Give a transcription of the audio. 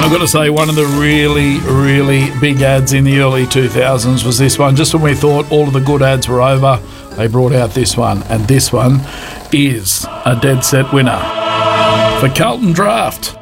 I've got to say, one of the really, really big ads in the early 2000s was this one. Just when we thought all of the good ads were over, they brought out this one. And this one is a dead set winner for Carlton Draft.